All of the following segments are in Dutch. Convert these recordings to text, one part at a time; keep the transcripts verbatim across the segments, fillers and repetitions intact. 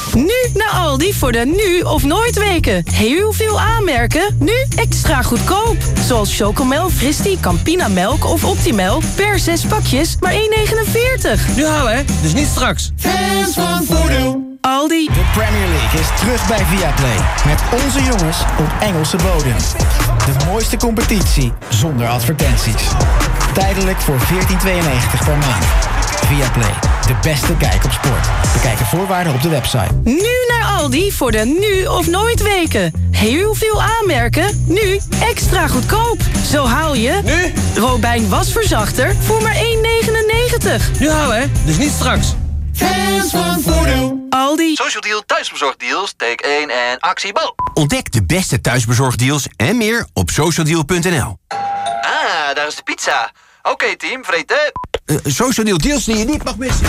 Nu naar Aldi voor de nu of nooit weken. Heel veel aanmerken, nu extra goedkoop. Zoals Chocomel, Fristie, Campina Melk of Optimelk per zes pakjes maar één negenenveertig. Nu halen, hè? Dus niet straks. Fans van Voordeel. Aldi. De Premier League is terug bij Viaplay. Met onze jongens op Engelse bodem. De mooiste competitie zonder advertenties. Tijdelijk voor veertien tweeënnegentig per maand. Viaplay. De beste kijk op sport. Bekijk de voorwaarden op de website. Nu naar Aldi voor de nu of nooit weken. Heel veel aanmerken, nu extra goedkoop. Zo haal je... Nu? Robijn wasverzachter voor maar één negenennegentig. Nu halen, hè? Dus niet straks. Fans van Voordeel. Aldi. Social Deal thuisbezorgdeals, take één en actie bol. Ontdek de beste thuisbezorgdeals en meer op socialdeal punt n l. Ah, daar is de pizza. Oké okay, team, vreten. Uh, Socialdeal deals die je niet mag missen.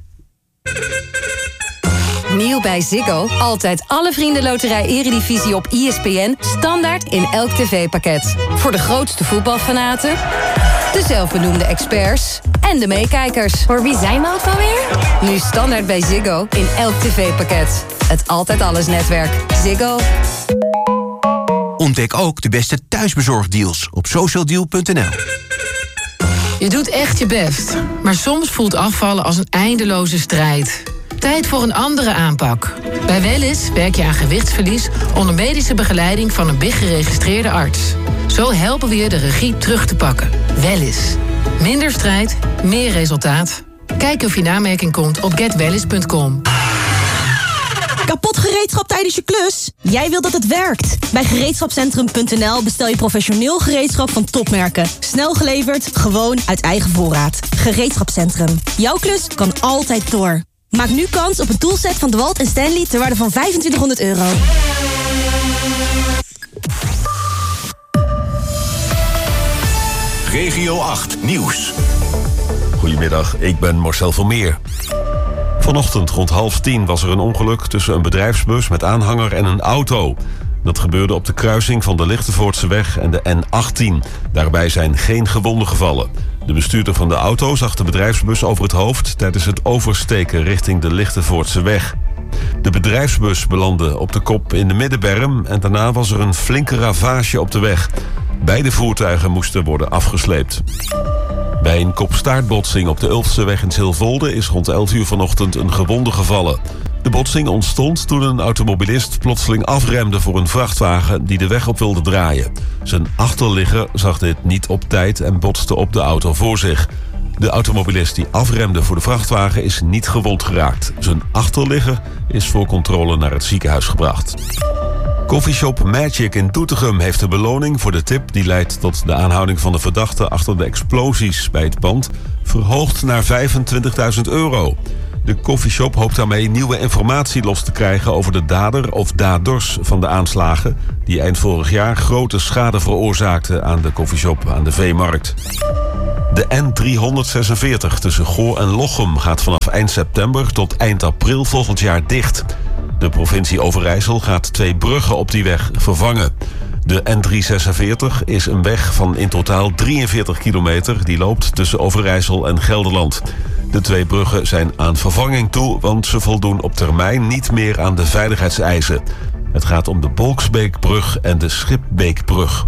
Nieuw bij Ziggo. Altijd alle vriendenloterij Eredivisie op I S P N. Standaard in elk tv-pakket. Voor de grootste voetbalfanaten, de zelfbenoemde experts en de meekijkers. Voor wie zijn we ook alweer? Nu standaard bij Ziggo in elk tv-pakket. Het Altijd Alles netwerk. Ziggo. Ontdek ook de beste thuisbezorgdeals op socialdeal punt n l. Je doet echt je best, maar soms voelt afvallen als een eindeloze strijd. Tijd voor een andere aanpak. Bij Wellis werk je aan gewichtsverlies onder medische begeleiding van een B I G-geregistreerde arts. Zo helpen we je de regie terug te pakken. Wellis. Minder strijd, meer resultaat. Kijk of je in aanmerking komt op get wellis punt com. Kapot gereedschap tijdens je klus? Jij wilt dat het werkt. Bij gereedschapcentrum punt n l bestel je professioneel gereedschap van topmerken. Snel geleverd, gewoon uit eigen voorraad. Gereedschapcentrum. Jouw klus kan altijd door. Maak nu kans op een toolset van DeWalt en Stanley ter waarde van vijfentwintighonderd euro. Regio acht Nieuws. Goedemiddag, ik ben Marcel van Meer. Vanochtend rond half tien was er een ongeluk tussen een bedrijfsbus met aanhanger en een auto. Dat gebeurde op de kruising van de Lichtenvoordseweg en de N achttien. Daarbij zijn geen gewonden gevallen. De bestuurder van de auto zag de bedrijfsbus over het hoofd tijdens het oversteken richting de Lichtenvoordseweg. De bedrijfsbus belandde op de kop in de middenberm en daarna was er een flinke ravage op de weg. Beide voertuigen moesten worden afgesleept. Bij een kopstaartbotsing op de Ulfseweg in Silvolde is rond elf uur vanochtend een gewonde gevallen. De botsing ontstond toen een automobilist plotseling afremde voor een vrachtwagen die de weg op wilde draaien. Zijn achterligger zag dit niet op tijd en botste op de auto voor zich. De automobilist die afremde voor de vrachtwagen is niet gewond geraakt. Zijn achterligger is voor controle naar het ziekenhuis gebracht. Coffeeshop Magic in Doetinchem heeft de beloning voor de tip die leidt tot de aanhouding van de verdachte achter de explosies bij het pand verhoogd naar vijfentwintigduizend euro. De coffeeshop hoopt daarmee nieuwe informatie los te krijgen over de dader of daders van de aanslagen die eind vorig jaar grote schade veroorzaakten aan de coffeeshop aan de Veemarkt. De N driehonderdzesenveertig tussen Goor en Lochem gaat vanaf eind september tot eind april volgend jaar dicht. De provincie Overijssel gaat twee bruggen op die weg vervangen. De N driehonderdzesenveertig is een weg van in totaal drieënveertig kilometer die loopt tussen Overijssel en Gelderland. De twee bruggen zijn aan vervanging toe, want ze voldoen op termijn niet meer aan de veiligheidseisen. Het gaat om de Bolksbeekbrug en de Schipbeekbrug.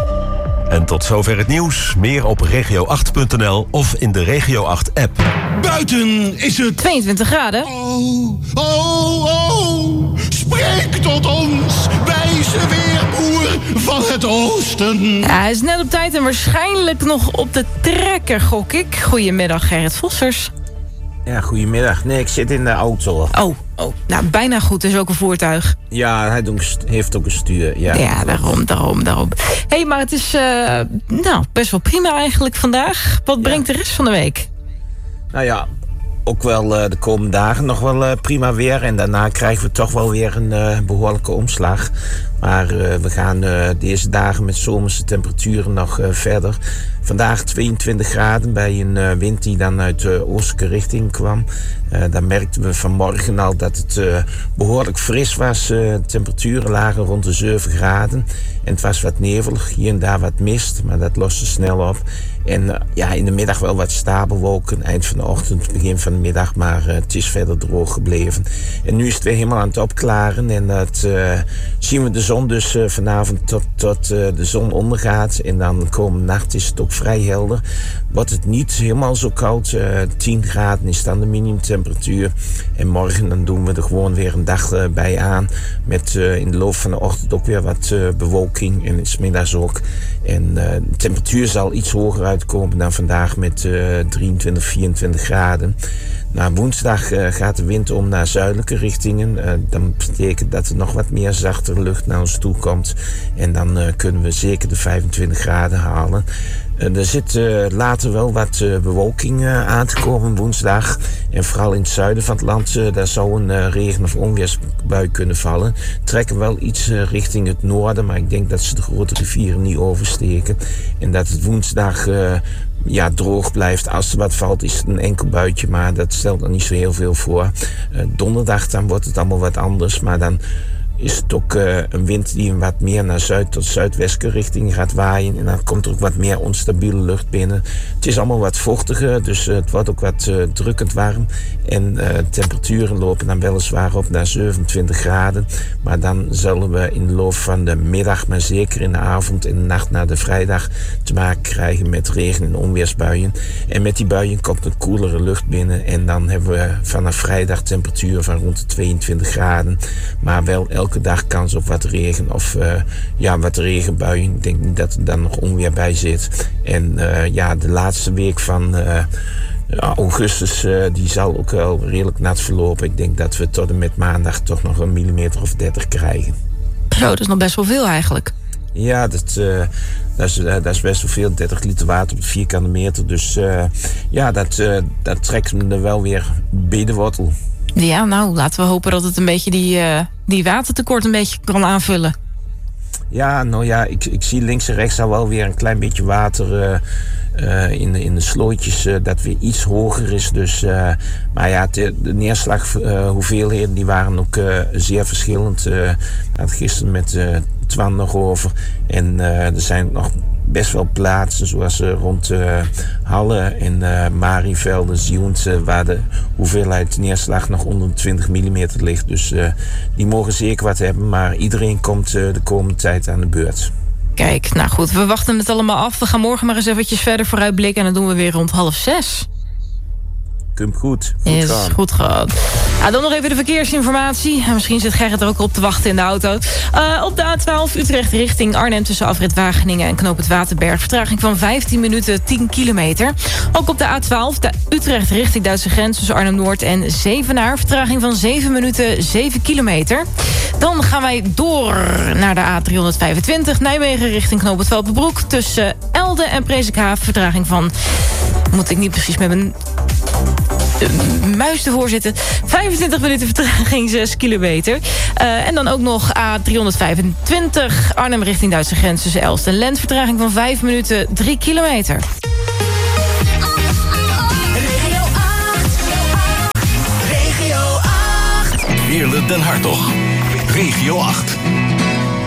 En tot zover het nieuws. Meer op regio acht punt n l of in de Regio acht app. Buiten is het tweeëntwintig graden. Oh, oh, oh. Spreek tot ons, wijze weerboer van het oosten. Ja, hij is net op tijd en waarschijnlijk nog op de trekker, gok ik. Goedemiddag, Gerrit Vossers. Ja, goedemiddag. Nee, ik zit in de auto. Oh, oh. Nou, bijna goed. is ook een voertuig. Ja, hij heeft ook een stuur. Ja, ja daarom, daarom, daarom. Hé, hey, maar het is uh, nou, best wel prima eigenlijk vandaag. Wat brengt ja. de rest van de week? Nou ja, ook wel uh, de komende dagen nog wel uh, prima weer. En daarna krijgen we toch wel weer een uh, behoorlijke omslag. Maar uh, we gaan uh, deze dagen met zomerse temperaturen nog uh, verder. Vandaag tweeëntwintig graden bij een uh, wind die dan uit de uh, oostelijke richting kwam. Uh, daar merkten we vanmorgen al dat het uh, behoorlijk fris was. Uh, temperaturen lagen rond de zeven graden. En het was wat nevelig, hier en daar wat mist, maar dat loste snel op. En uh, ja, in de middag wel wat stapelwolken. Eind van de ochtend, begin van de middag. Maar uh, het is verder droog gebleven. En nu is het weer helemaal aan het opklaren. En dat uh, zien we de zon dus uh, vanavond tot, tot uh, de zon ondergaat. En dan komende nacht is het ook vrij helder. Wordt het niet helemaal zo koud. Uh, tien graden is dan de minimumtemperatuur. En morgen dan doen we er gewoon weer een dag uh, bij aan. Met uh, in de loop van de ochtend ook weer wat uh, bewolking. En 's middags ook. En uh, de temperatuur zal iets hoger uitkomen dan vandaag met uh, drieëntwintig, vierentwintig graden. Na woensdag uh, gaat de wind om naar zuidelijke richtingen. Uh, dat betekent dat er nog wat meer zachtere lucht naar ons toe komt. En dan uh, kunnen we zeker de vijfentwintig graden halen. Uh, er zit uh, later wel wat uh, bewolking uh, aan te komen woensdag. En vooral in het zuiden van het land, uh, daar zou een uh, regen- of onweersbui kunnen vallen. Trekken wel iets uh, richting het noorden, maar ik denk dat ze de grote rivieren niet oversteken. En dat het woensdag uh, ja, droog blijft. Als er wat valt is het een enkel buitje, maar dat stelt er niet zo heel veel voor. Uh, donderdag dan wordt het allemaal wat anders, maar dan is het ook uh, een wind die wat meer naar zuid- tot zuidwestelijke richting gaat waaien. En dan komt er ook wat meer onstabiele lucht binnen. Het is allemaal wat vochtiger, dus uh, het wordt ook wat uh, drukkend warm. En uh, temperaturen lopen dan weliswaar op naar zevenentwintig graden. Maar dan zullen we in de loop van de middag, maar zeker in de avond en de nacht naar de vrijdag, te maken krijgen met regen- en onweersbuien. En met die buien komt een koelere lucht binnen. En dan hebben we vanaf vrijdag temperaturen van rond de tweeëntwintig graden. Maar wel elke Elke dag kans op wat regen of uh, ja, wat regenbuien. Ik denk niet dat er dan nog onweer bij zit. En uh, ja, de laatste week van uh, augustus uh, die zal ook wel redelijk nat verlopen. Ik denk dat we tot en met maandag toch nog een millimeter of dertig krijgen. Zo, dat is nog best wel veel eigenlijk. Ja, dat, uh, dat, is, uh, dat is best wel veel. dertig liter water op de vierkante meter. Dus uh, ja, dat, uh, dat trekt me er wel weer bij de wortel. Ja, nou, laten we hopen dat het een beetje die, uh, die watertekort een beetje kan aanvullen. Ja, nou ja, ik, ik zie links en rechts al wel weer een klein beetje water uh, uh, in, in de slootjes uh, dat weer iets hoger is. Dus, uh, maar ja, de, de neerslaghoeveelheden uh, die waren ook uh, zeer verschillend. Uh, ik had gisteren met uh, Twan nog over. En uh, er zijn nog best wel plaatsen zoals uh, rond uh, Halle en uh, Marievelde, Zieuwent, uh, waar de hoeveelheid neerslag nog onder de twintig millimeter ligt. Dus uh, die mogen zeker wat hebben, maar iedereen komt uh, de komende tijd aan de beurt. Kijk, nou goed, we wachten het allemaal af. We gaan morgen maar eens eventjes verder vooruitblikken en dat doen we weer rond half zes. Komt goed. Goed is gaan. goed gehad. Ja, dan nog even de verkeersinformatie. Misschien zit Gerrit er ook op te wachten in de auto. Uh, op de A twaalf Utrecht richting Arnhem tussen afrit Wageningen en Knoop het Waterberg. Vertraging van vijftien minuten, tien kilometer. Ook op de A twaalf de Utrecht richting Duitse grens tussen Arnhem-Noord en Zevenaar. Vertraging van zeven minuten, zeven kilometer. Dan gaan wij door naar de A driehonderdvijfentwintig. Nijmegen richting Knoop het Velpenbroek. Tussen Elde en Presikhaaf. Vertraging van, moet ik niet precies met mijn muis ervoor zitten. vijfentwintig minuten vertraging, zes kilometer. Uh, en dan ook nog A driehonderdvijfentwintig. Arnhem richting Duitse grens tussen Elst en Lent. Vertraging van vijf minuten, drie kilometer. Regio acht. Regio acht. Heerlen Den Hartog. Regio acht.